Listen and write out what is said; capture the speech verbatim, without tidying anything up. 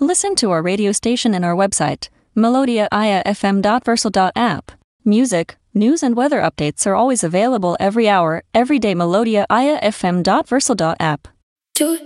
Listen to our radio station and our website, melodia i a f m dot versal dot app. Music, news and weather updates are always available every hour, every day. melodia i a f m dot versal dot app.